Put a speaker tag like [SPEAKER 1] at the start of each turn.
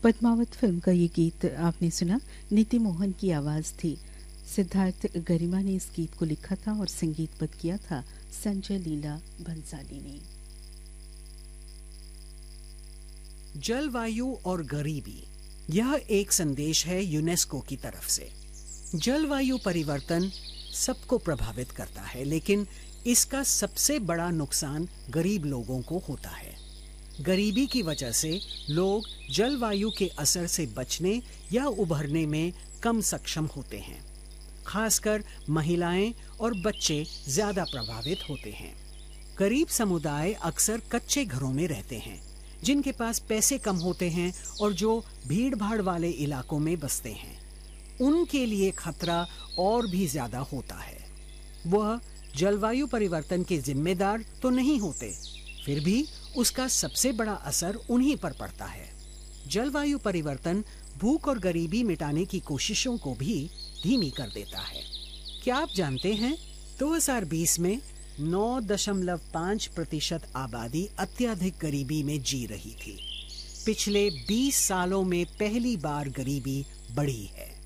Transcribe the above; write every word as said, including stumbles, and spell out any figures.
[SPEAKER 1] Padmaavat film का ये गीत आपने सुना, नीति मोहन की आवाज थी। सिद्धार्थ गरिमा ने इस गीत को लिखा था और संगीतबद्ध किया था संजय लीला भंसाली ने।
[SPEAKER 2] जलवायु और गरीबी, यह एक संदेश है यूनेस्को की तरफ से। जलवायु परिवर्तन सबको प्रभावित करता है, लेकिन इसका सबसे बड़ा नुकसान गरीब लोगों को होता है। गरीबी की वजह से लोग जलवायु के असर से बचने या उभरने में कम सक्षम होते हैं। खासकर महिलाएं और बच्चे ज्यादा प्रभावित होते हैं। गरीब समुदाय अक्सर कच्चे घरों में रहते हैं, जिनके पास पैसे कम होते हैं और जो भीड़ भाड़ वाले इलाकों में बसते हैं। उनके लिए खतरा और भी ज्यादा होता है। वह जलवायु परिवर्तन के जिम्मेदार तो नहीं होते, फिर भी उसका सबसे बड़ा असर उन्हीं पर पड़ता है। जलवायु परिवर्तन भूख और गरीबी मिटाने की कोशिशों को भी धीमी कर देता है। क्या आप जानते हैं, दो हज़ार बीस में नौ दशमलव पाँच प्रतिशत आबादी अत्यधिक गरीबी में जी रही थी। पिछले बीस सालों में पहली बार गरीबी बढ़ी है।